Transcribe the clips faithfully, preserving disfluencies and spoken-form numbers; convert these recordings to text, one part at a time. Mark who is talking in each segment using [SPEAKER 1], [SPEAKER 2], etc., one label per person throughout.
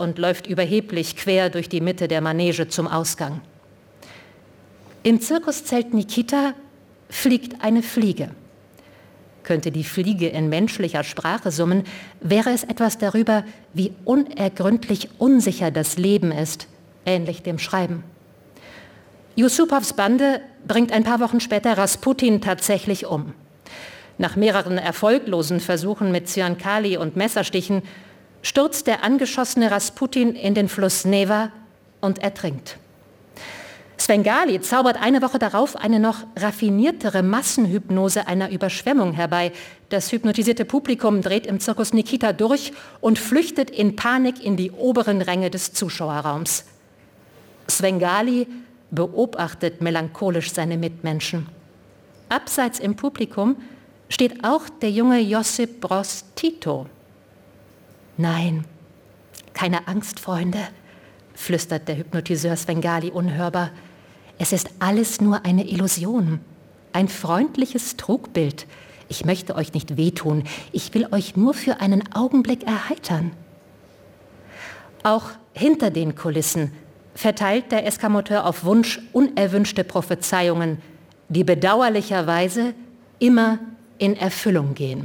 [SPEAKER 1] und läuft überheblich quer durch die Mitte der Manege zum Ausgang. Im Zirkuszelt Nikita fliegt eine Fliege. Könnte die Fliege in menschlicher Sprache summen, wäre es etwas darüber, wie unergründlich unsicher das Leben ist, ähnlich dem Schreiben. Yusupovs Bande bringt ein paar Wochen später Rasputin tatsächlich um. Nach mehreren erfolglosen Versuchen mit Zyankali und Messerstichen stürzt der angeschossene Rasputin in den Fluss Neva und ertrinkt. Svengali zaubert eine Woche darauf eine noch raffiniertere Massenhypnose einer Überschwemmung herbei. Das hypnotisierte Publikum dreht im Zirkus Nikita durch und flüchtet in Panik in die oberen Ränge des Zuschauerraums. Svengali beobachtet melancholisch seine Mitmenschen. Abseits im Publikum steht auch der junge Josip Broz Tito. Nein, keine Angst, Freunde, flüstert der Hypnotiseur Svengali unhörbar. Es ist alles nur eine Illusion, ein freundliches Trugbild. Ich möchte euch nicht wehtun, ich will euch nur für einen Augenblick erheitern. Auch hinter den Kulissen verteilt der Eskamoteur auf Wunsch unerwünschte Prophezeiungen, die bedauerlicherweise immer in Erfüllung gehen.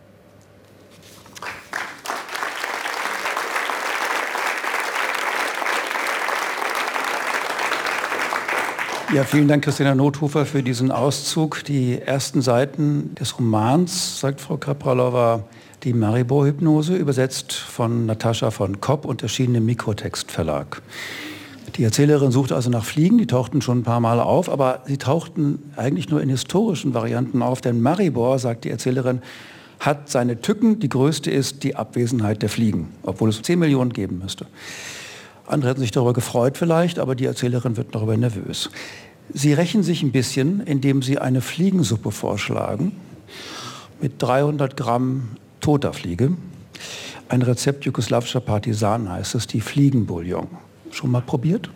[SPEAKER 2] Ja, vielen Dank, Christina Nothofer, für diesen Auszug. Die ersten Seiten des Romans, sagt Frau Kapralova, die Maribor-Hypnose, übersetzt von Natascha von Kopp und erschienen im Mikrotext-Verlag. Die Erzählerin suchte also nach Fliegen, die tauchten schon ein paar Mal auf, aber sie tauchten eigentlich nur in historischen Varianten auf, denn Maribor, sagt die Erzählerin, hat seine Tücken. Die größte ist die Abwesenheit der Fliegen, obwohl es zehn Millionen geben müsste. Andere hätten sich darüber gefreut vielleicht, aber die Erzählerin wird darüber nervös. Sie rächen sich ein bisschen, indem sie eine Fliegensuppe vorschlagen mit dreihundert Gramm toter Fliege. Ein Rezept jugoslawischer Partisanen heißt es, die Fliegenbouillon. Schon mal probiert?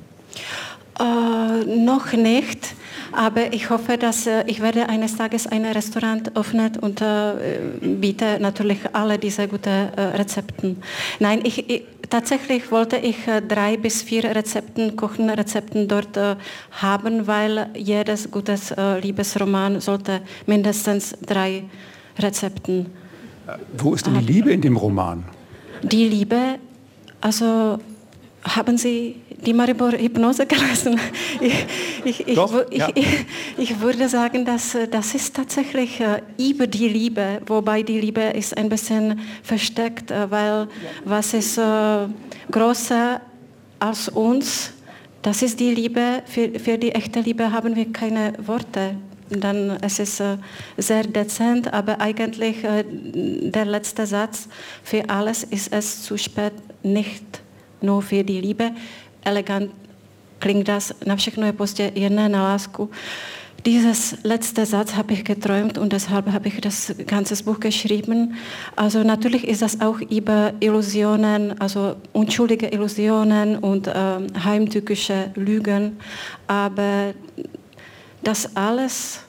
[SPEAKER 3] Äh, noch nicht, aber ich hoffe, dass äh, ich werde eines Tages ein Restaurant öffnen und äh, biete natürlich alle diese guten äh, Rezepten. Nein, ich, ich, tatsächlich wollte ich äh, drei bis vier Rezepten, Kochenrezepten dort äh, haben, weil jedes gutes äh, Liebesroman sollte mindestens drei Rezepten.
[SPEAKER 2] Wo ist denn die Liebe in dem Roman?
[SPEAKER 3] Die Liebe, also haben Sie die Maribor-Hypnose gelesen? Ich, ich, ich,
[SPEAKER 2] Doch,
[SPEAKER 3] ich,
[SPEAKER 2] ja.
[SPEAKER 3] ich, ich würde sagen, dass das ist tatsächlich äh, über die Liebe, wobei die Liebe ist ein bisschen versteckt, äh, weil was ist äh, größer als uns, das ist die Liebe. Für, für die echte Liebe haben wir keine Worte. Dann es ist äh, sehr dezent, aber eigentlich äh, der letzte Satz, für alles ist es zu spät, nicht nur für die Liebe. Elegant klingt das, na všechno je pozdě, jen na lásku. Dieses letzte Satz habe ich geträumt und deshalb habe ich das ganze Buch geschrieben. Also natürlich ist das auch über Illusionen, also unschuldige Illusionen und äh, heimtückische Lügen, aber das alles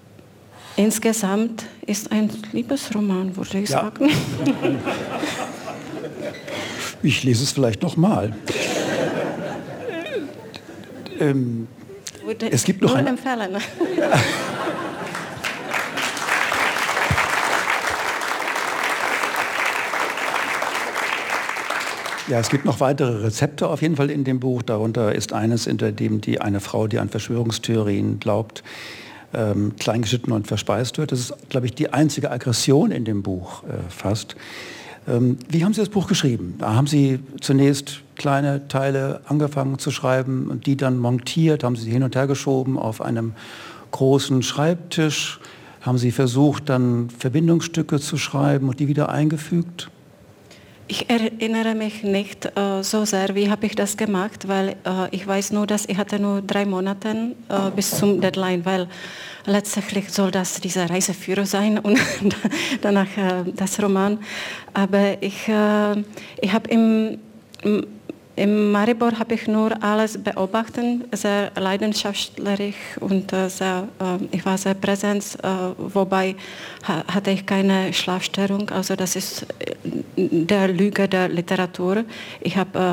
[SPEAKER 3] insgesamt ist ein Liebesroman, würde ich
[SPEAKER 2] ja.
[SPEAKER 3] sagen.
[SPEAKER 2] Ich lese es vielleicht noch mal. ähm,
[SPEAKER 3] würde
[SPEAKER 2] es gibt noch
[SPEAKER 3] nur
[SPEAKER 2] ein...
[SPEAKER 3] empfehlen.
[SPEAKER 2] Ja, es gibt noch weitere Rezepte auf jeden Fall in dem Buch. Darunter ist eines, in dem die eine Frau, die an Verschwörungstheorien glaubt, ähm, kleingeschnitten und verspeist wird. Das ist, glaube ich, die einzige Aggression in dem Buch äh, fast. Ähm, wie haben Sie das Buch geschrieben? Da haben Sie zunächst kleine Teile angefangen zu schreiben und die dann montiert, haben Sie hin und her geschoben auf einem großen Schreibtisch. Haben Sie versucht, dann Verbindungsstücke zu schreiben und die wieder eingefügt?
[SPEAKER 3] Ich erinnere mich nicht äh, so sehr, wie habe ich das gemacht, weil äh, ich weiß nur, dass ich hatte nur drei Monate äh, bis zum Deadline, weil letztendlich soll das dieser Reiseführer sein und danach äh, das Roman. Aber ich, äh, ich habe im, im Maribor habe ich nur alles beobachtet, sehr leidenschaftlich und äh, sehr, äh, ich war sehr präsent, äh, wobei ha, hatte ich keine Schlafstörung, also das ist der Lüge der Literatur. Ich habe äh,